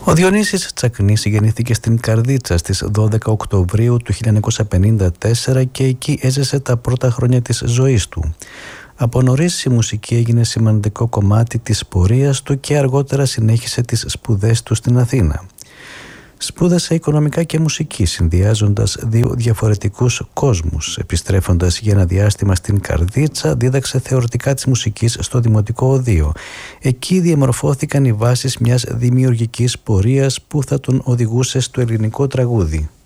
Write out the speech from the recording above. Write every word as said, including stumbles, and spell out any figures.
Ο Διονύσης Τσακνής γεννήθηκε στην Καρδίτσα στις δώδεκα Οκτωβρίου του χίλια εννιακόσια πενήντα τέσσερα και εκεί έζησε τα πρώτα χρόνια της ζωής του. Από νωρίς η μουσική έγινε σημαντικό κομμάτι της πορείας του και αργότερα συνέχισε τις σπουδές του στην Αθήνα. Σπούδασε οικονομικά και μουσική, συνδυάζοντας δύο διαφορετικούς κόσμους. Επιστρέφοντας για ένα διάστημα στην Καρδίτσα, δίδαξε θεωρητικά της μουσικής στο Δημοτικό Οδείο. Εκεί διαμορφώθηκαν οι βάσεις μιας δημιουργικής πορείας που θα τον οδηγούσε στο ελληνικό τραγούδι.